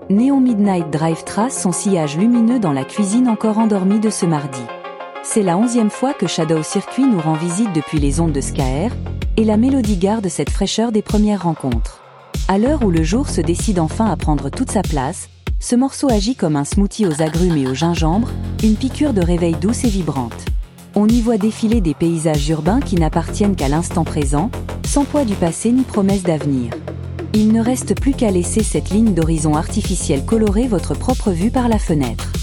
Neon Midnight Drive trace son sillage lumineux dans la cuisine encore endormie de ce mardi. C'est la 11e fois que Shadow Circuit nous rend visite depuis les ondes de Skaer, et la mélodie garde cette fraîcheur des premières rencontres. À l'heure où le jour se décide enfin à prendre toute sa place, ce morceau agit comme un smoothie aux agrumes et au gingembre, une piqûre de réveil douce et vibrante. On y voit défiler des paysages urbains qui n'appartiennent qu'à l'instant présent, sans poids du passé ni promesse d'avenir. Il ne reste plus qu'à laisser cette ligne d'horizon artificielle colorer votre propre vue par la fenêtre.